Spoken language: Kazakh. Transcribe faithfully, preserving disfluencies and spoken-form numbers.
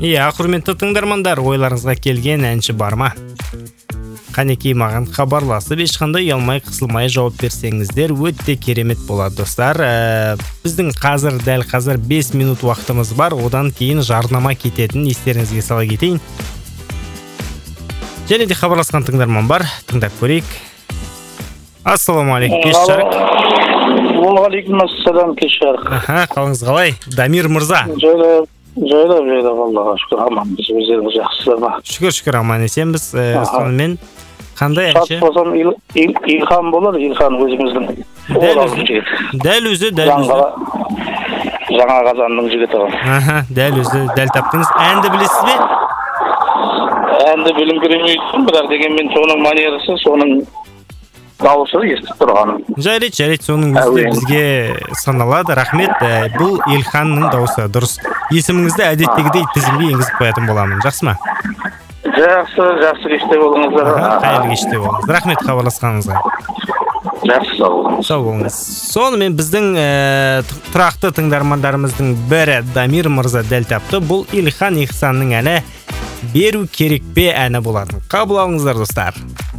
Иә, құрметті тыңдармандар, ойларыңызға келген әнші бар ма? Қанекей маған хабарласып, ешқандай ұялмай қысылмай жауап берсеңіздер өте керемет болады, достар. Ә, біздің қазір, дәл қазір бес минут уақытымыз бар, одан кейін жарнама кететін, естеріңізге сала кетейін. Және де хабарласқан тыңдарман бар, тыңдап көрейік. Ассаламуалейкум, кеш жарық. Уағалейкум ассалам, кеш жарық. Аха, қалыңыз қалай? Дамир мырза. Жайлап, жайлап, жайлап, Аллаға шүкір, аман, біз өздеріңіз жақсыздар ма? Шүкір, шүкір, аман есенбіз. Ә, сонымен қандай әнші? Шат болсам, Илхан болады, Илхан өзіміздің. Дәл өзі, дәл өзі, дәл өзі. Жаңа қазанның жігіті ғой. Аха, дәл өзі, дәл таптыңыз. Әнді білесіз бе? Әнді білім керемейді, бірақ дегенмен соның манерасы, соның дауысы естіп тұрғаным. Жарайды, жарайды, соның өзі бізге саналады. Рахмет, бұл Илханның дауысы, дұрыс. Есіміңізді әдеттегідей тізімге енгізіп қоятын боламын. Жақсы ма? Жақсы, жақсы кеште болыңыздар. Қайырлы кеште болыңыз. Рахмет хабарласқаныңызға. Жақсы, сау болыңыз. Сау болыңыз. Сонымен біздің ә, тұрақты тыңдармандарымыздың бірі Дамир мырза дәл тапты. Бұл Илхан Ихсанның әні «Беру керек пе» әні болатын. Қабыл алыңыздар, достар.